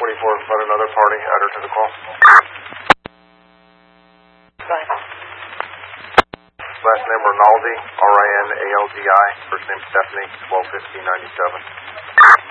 let another party add her to the call. Go ahead. Last name Rinaldi, R-I-N-A-L-D-I. First name Stephanie, 121597.